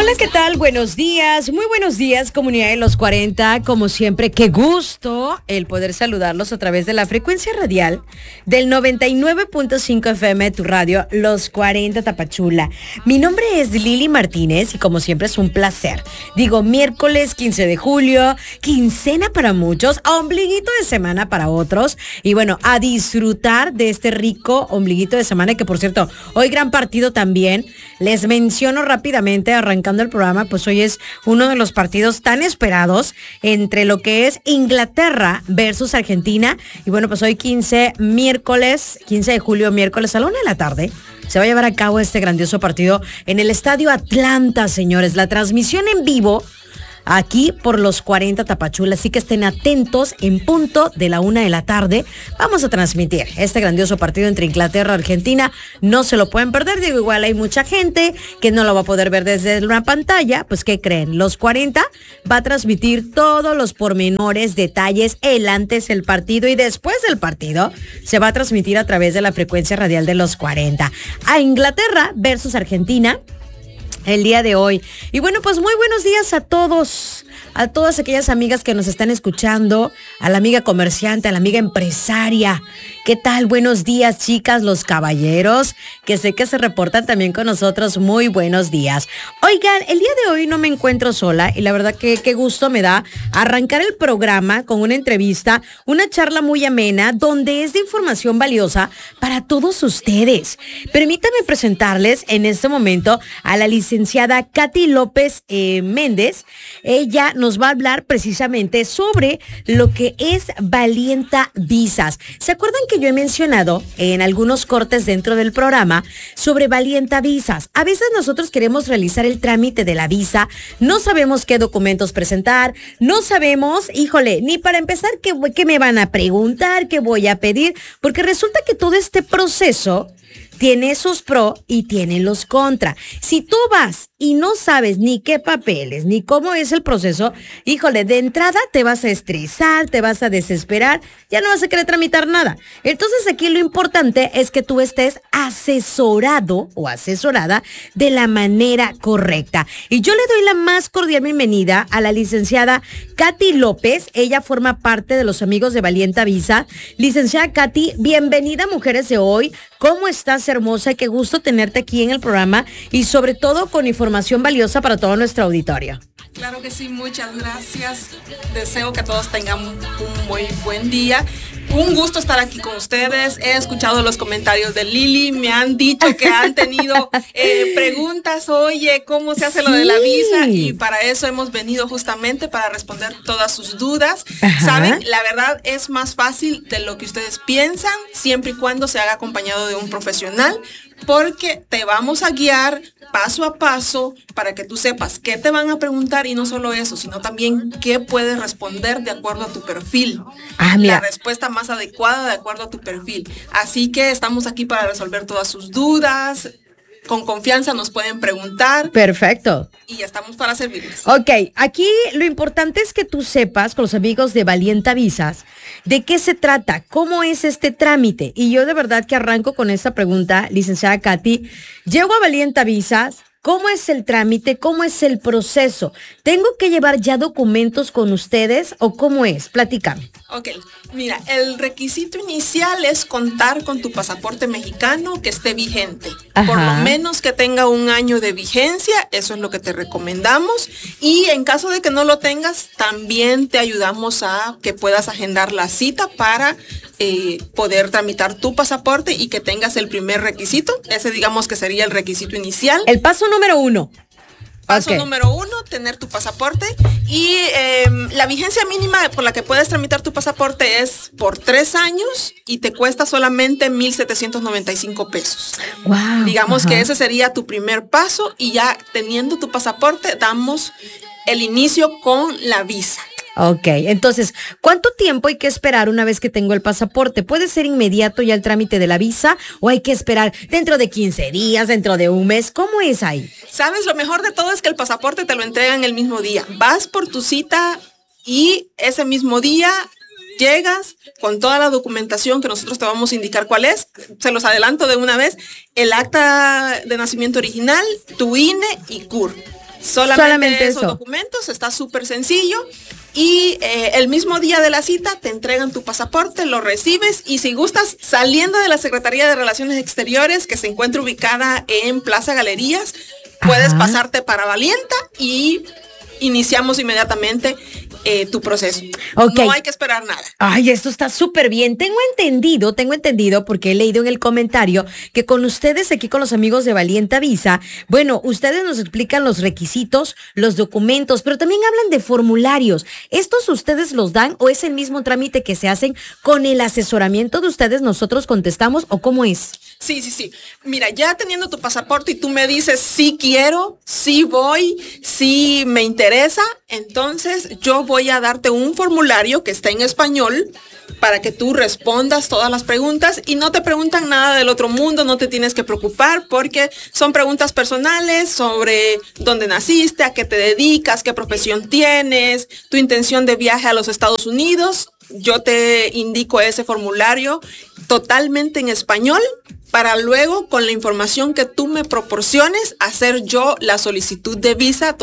Hola, ¿qué tal? Buenos días, muy buenos días, comunidad de los 40. Como siempre, qué gusto el poder saludarlos a través de la frecuencia radial del 99.5 FM, tu radio, Los 40 Tapachula. Mi nombre es Lili Martínez y como siempre es un placer. Digo, miércoles 15 de julio, quincena para muchos, ombliguito de semana para otros. Y bueno, a disfrutar de este rico ombliguito de semana, que por cierto, hoy gran partido también. Les menciono rápidamente, arrancando el programa, pues hoy es uno de los partidos tan esperados entre lo que es Inglaterra versus Argentina. Y bueno, pues hoy miércoles 15 de julio, miércoles a la 1 de la tarde, se va a llevar a cabo este grandioso partido en el Estadio Atlanta, señores. La transmisión en vivo aquí por los 40 Tapachula, así que estén atentos. En punto de la 1 de la tarde vamos a transmitir este grandioso partido entre Inglaterra y Argentina. No se lo pueden perder. Digo, igual hay mucha gente que no lo va a poder ver desde una pantalla. Pues, ¿qué creen? Los 40 va a transmitir todos los pormenores, detalles, el antes, el partido y después del partido. Se va a transmitir a través de la frecuencia radial de los 40. A Inglaterra versus Argentina el día de hoy. Y bueno, pues muy buenos días a todos, a todas aquellas amigas que nos están escuchando, a la amiga comerciante, a la amiga empresaria. ¿Qué tal? Buenos días, chicas, los caballeros, que sé que se reportan también con nosotros. Muy buenos días. Oigan, el día de hoy no me encuentro sola y la verdad que qué gusto me da arrancar el programa con una entrevista, una charla muy amena, donde es de información valiosa para todos ustedes. Permítanme presentarles en este momento a la licenciada Katy López Méndez. Ella nos va a hablar precisamente sobre lo que es Valienta Visas. ¿Se acuerdan que yo he mencionado en algunos cortes dentro del programa sobre Valienta Visas? A veces nosotros queremos realizar el trámite de la visa, no sabemos qué documentos presentar, no sabemos, híjole, ni para empezar qué me van a preguntar, qué voy a pedir, porque resulta que todo este proceso tiene sus pros y tiene los contra. Si tú vas y no sabes ni qué papeles, ni cómo es el proceso, híjole, de entrada te vas a estresar, te vas a desesperar, ya no vas a querer tramitar nada. Entonces aquí lo importante es que tú estés asesorado o asesorada de la manera correcta. Y yo le doy la más cordial bienvenida a la licenciada Katy López. Ella forma parte de los amigos de Valienta Visa. Licenciada Katy, bienvenida a Mujeres de Hoy. ¿Cómo estás, hermosa? Qué gusto tenerte aquí en el programa y sobre todo con información valiosa para todo nuestro auditorio. Claro que sí, muchas gracias. Deseo que todos tengan un muy buen día. Un gusto estar aquí con ustedes. He escuchado los comentarios de Lili. Me han dicho que han tenido preguntas. Oye, ¿cómo se hace lo de la visa? Y para eso hemos venido justamente para responder todas sus dudas. Ajá. Saben, la verdad es más fácil de lo que ustedes piensan, siempre y cuando se haga acompañado de un profesional, porque te vamos a guiar paso a paso para que tú sepas qué te van a preguntar y no solo eso, sino también qué puedes responder de acuerdo a tu perfil. La respuesta más adecuada de acuerdo a tu perfil. Así que estamos aquí para resolver todas sus dudas. Con confianza nos pueden preguntar. Perfecto. Y estamos para servirles. Ok, aquí lo importante es que tú sepas, con los amigos de Valienta Visas, de qué se trata, cómo es este trámite. Y yo de verdad que arranco con esta pregunta, licenciada Katy. Llego a Valienta Visas. ¿Cómo es el trámite? ¿Cómo es el proceso? ¿Tengo que llevar ya documentos con ustedes o cómo es? Platícame. Ok, mira, el requisito inicial es contar con tu pasaporte mexicano que esté vigente. Ajá. Por lo menos que tenga 1 año de vigencia, eso es lo que te recomendamos. Y en caso de que no lo tengas, también te ayudamos a que puedas agendar la cita para poder tramitar tu pasaporte y que tengas el primer requisito. Ese digamos que sería el requisito inicial. El paso número 1. Paso número 1, tener tu pasaporte. Y la vigencia mínima por la que puedes tramitar tu pasaporte es por 3 años y te cuesta solamente 1,795 pesos. Wow. Digamos que ese sería tu primer paso y ya teniendo tu pasaporte damos el inicio con la visa. Ok, entonces, ¿cuánto tiempo hay que esperar una vez que tengo el pasaporte? ¿Puede ser inmediato ya el trámite de la visa o hay que esperar dentro de 15 días, dentro de un mes? ¿Cómo es ahí? Sabes, lo mejor de todo es que el pasaporte te lo entregan el mismo día. Vas por tu cita y ese mismo día llegas con toda la documentación que nosotros te vamos a indicar cuál es. Se los adelanto de una vez. El acta de nacimiento original, tu INE y CUR. Solamente esos eso. documentos, está súper sencillo. Y el mismo día de la cita te entregan tu pasaporte, lo recibes y si gustas, saliendo de la Secretaría de Relaciones Exteriores, que se encuentra ubicada en Plaza Galerías, puedes pasarte para Valienta y iniciamos inmediatamente tu proceso. Okay. No hay que esperar nada. Ay, esto está súper bien. Tengo entendido, porque he leído en el comentario que con ustedes aquí con los amigos de Valienta Visa, bueno, ustedes nos explican los requisitos, los documentos, pero también hablan de formularios. ¿Estos ustedes los dan o es el mismo trámite que se hacen con el asesoramiento de ustedes? ¿Nosotros contestamos o cómo es? Sí. Mira, ya teniendo tu pasaporte y tú me dices sí quiero, sí voy, sí me interesa, entonces yo voy a darte un formulario que está en español para que tú respondas todas las preguntas y no te preguntan nada del otro mundo, no te tienes que preocupar porque son preguntas personales sobre dónde naciste, a qué te dedicas, qué profesión tienes, tu intención de viaje a los Estados Unidos. Yo te indico ese formulario totalmente en español para luego, con la información que tú me proporciones, hacer yo la solicitud de visa